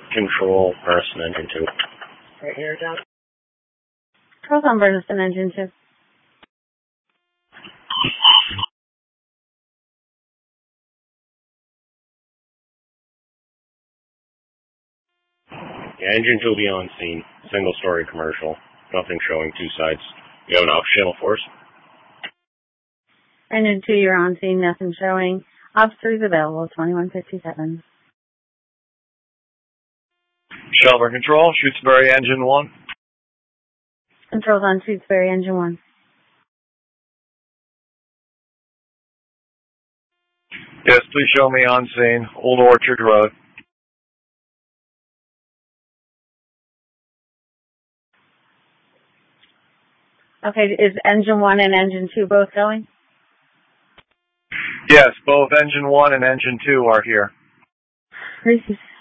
Control, Burson, Engine 2. Right here, Doc. Control's on Burson, Engine 2. Yeah, Engine 2 will be on scene. Single-story commercial. Nothing showing two sides. You have an off channel for us? Engine 2, you're on scene. Nothing showing. Officers available, 2157. Shelburne Control, Shutesbury Engine 1. Control's on Shutesbury, Engine 1. Yes, please show me on scene. Old Orchard Road. Okay, is Engine 1 and Engine 2 both going? Yes, both Engine 1 and Engine 2 are here. Reese.